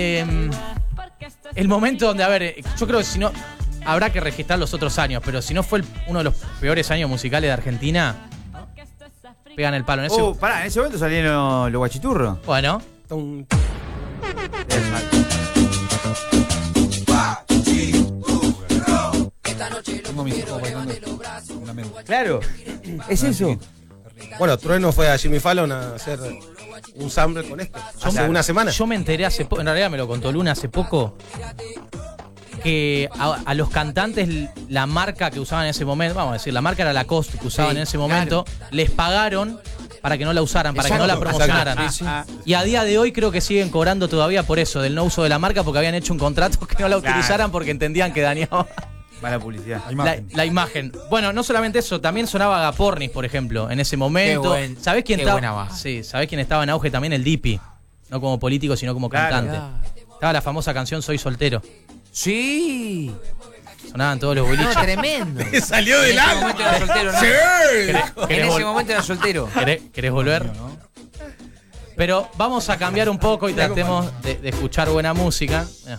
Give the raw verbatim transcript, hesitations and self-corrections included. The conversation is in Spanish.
Eh, el momento donde, a ver, yo creo que si no, habrá que registrar los otros años, pero si no fue el, uno de los peores años musicales de Argentina, pegan el palo. En ese, Oh, pará, en ese momento salieron los guachiturros. bueno, Tum. Tengo mis hijos bailando en la mente. Claro, es eso. Bueno, Trueno fue a Jimmy Fallon a hacer un sample con esto. Hace Yo- una semana. Yo me enteré hace poco, en realidad me lo contó Luna hace poco, que a, a los cantantes la marca que usaban en ese momento, vamos a decir, la marca era Lacoste que usaban Sí, en ese momento, les pagaron para que no la usaran, para que no la Exacto, promocionaran. exacto, sí, sí. Ah, Y a día de hoy creo que siguen cobrando todavía por eso, del no uso de la marca, porque habían hecho un contrato que no la Claro. utilizaran porque entendían que dañaba mala publicidad. La la, imagen. la imagen. Bueno, no solamente eso, también sonaba Agapornis, por ejemplo, en ese momento. Qué buen- ¿Sabés quién qué estaba? buena base. Sí, ¿sabés quién estaba en auge también? El Dipi. No como político, sino como Claro. cantante. Estaba la famosa canción Soy soltero. Sí. Sonaban todos los boliches. No, tremendo. Salió En del ese alma. momento era soltero, ¿no? ¿Querés, En querés ese vol- momento era soltero. querés- querés volver? Pero vamos a cambiar un poco y tratemos de, de escuchar buena música. Mirá.